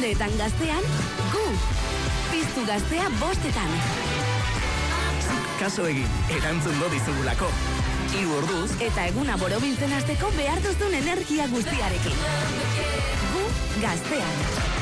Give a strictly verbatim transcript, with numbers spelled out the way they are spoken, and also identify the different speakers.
Speaker 1: orduetan gaztean, gu. Piztu gaztea bostetan.
Speaker 2: Kaso egin, erantzun do dizugulako. Hiru orduz,
Speaker 1: eta eguna borobiltzen hasteko behar duzun energia guztiarekin. Gu gaztean.